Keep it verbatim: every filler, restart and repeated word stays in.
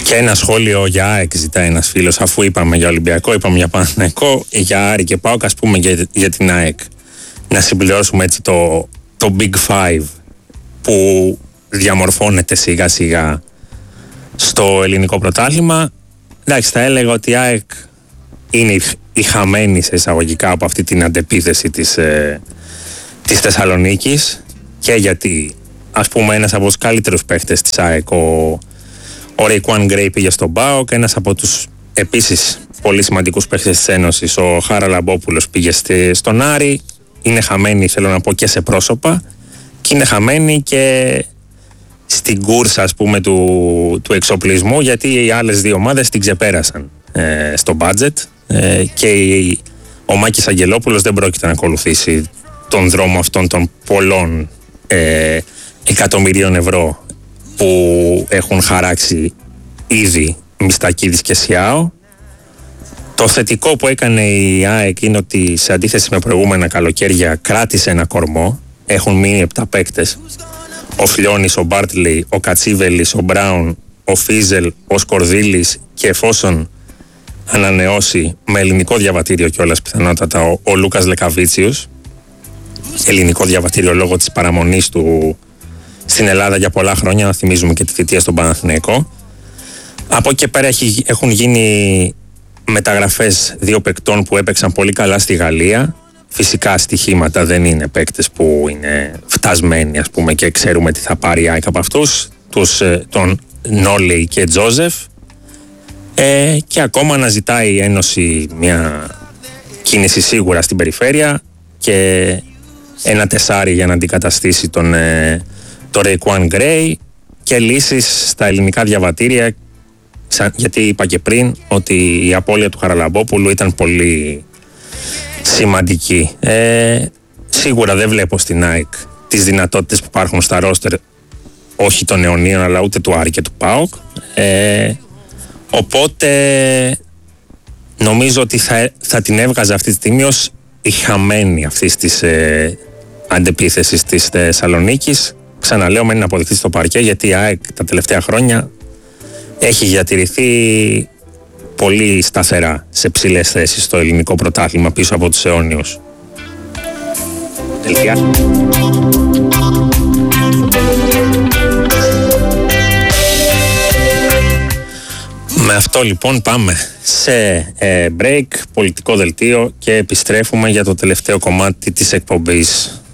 Και ένα σχόλιο για ΑΕΚ ζητάει ένας φίλος, αφού είπαμε για Ολυμπιακό, είπαμε για Παναθηναϊκό, για Άρη και ΠΑΟΚ, ας πούμε για, για την ΑΕΚ. Να συμπληρώσουμε έτσι το, το Big Five που διαμορφώνεται σιγά σιγά στο ελληνικό πρωτάθλημα. Εντάξει, θα έλεγα ότι η ΑΕΚ είναι η, η χαμένη σε εισαγωγικά από αυτή την αντεπίθεση της, ε, της Θεσσαλονίκης, και γιατί ας πούμε ένας από τους καλύτερους παίχτες της ΑΕΚ, ο Ο Ρέικουάν Γκρέι, πήγε στον ΠΑΟΚ. Ένας από τους επίσης πολύ σημαντικούς παίκτες της Ένωσης, ο Χαραλαμπόπουλος, πήγε στη, στον Άρη. Είναι χαμένοι, θέλω να πω, και σε πρόσωπα, και είναι χαμένοι και στην κούρσα, ας πούμε, του, του εξοπλισμού, γιατί οι άλλες δύο ομάδες την ξεπέρασαν ε, στο budget, ε, και η, ο Μάκης Αγγελόπουλος δεν πρόκειται να ακολουθήσει τον δρόμο αυτών των πολλών ε, εκατομμυρίων ευρώ που έχουν χαράξει ήδη Μιστακίδης και Σιάο. Το θετικό που έκανε η ΑΕΚ είναι ότι σε αντίθεση με προηγούμενα καλοκαίρια κράτησε ένα κορμό. Έχουν μείνει επτά παίκτες. Ο Φλιώνης, ο Μπάρτλεϊ, ο Κατσίβελης, ο Μπράουν, ο Φίζελ, ο Σκορδίλης, και εφόσον ανανεώσει με ελληνικό διαβατήριο κιόλας πιθανότατα ο, ο Λούκας Λεκαβίτσιος. Ελληνικό διαβατήριο λόγω της παραμονής του στην Ελλάδα για πολλά χρόνια, να θυμίζουμε και τη θητεία στον Παναθηναϊκό. Από εκεί πέρα έχει, έχουν γίνει μεταγραφές δύο παικτών που έπαιξαν πολύ καλά στη Γαλλία. Φυσικά στοιχήματα, δεν είναι παίκτες που είναι φτασμένοι, ας πούμε, και ξέρουμε τι θα πάρει η ΑΕΚ από αυτούς. Τους, τον Νόλεϊ και Τζόζεφ. Ε, και ακόμα αναζητάει η Ένωση μια κίνηση σίγουρα στην περιφέρεια και ένα τεσάρι για να αντικαταστήσει τον ε, το Ρέικουάν Γκρέι, και λύσεις στα ελληνικά διαβατήρια, γιατί είπα και πριν ότι η απώλεια του Χαραλαμπόπουλου ήταν πολύ σημαντική. Ε, σίγουρα δεν βλέπω στην ΑΕΚ τις δυνατότητες που υπάρχουν στα ρόστερ, όχι των αιωνίων αλλά ούτε του Άρη και του ΠΑΟΚ. Ε, οπότε νομίζω ότι θα, θα την έβγαζε αυτή τη στιγμή ως η χαμένη αυτής της ε, αντεπίθεσης της Θεσσαλονίκης. Ξαναλέω, μένει να αποδειχθεί στο παρκέ, γιατί η ΑΕΚ τα τελευταία χρόνια έχει διατηρηθεί πολύ σταθερά σε ψηλές θέσεις στο ελληνικό πρωτάθλημα πίσω από τους αιώνιους. Τελεία. Με αυτό λοιπόν πάμε σε ε, break, πολιτικό δελτίο, και επιστρέφουμε για το τελευταίο κομμάτι της εκπομπής.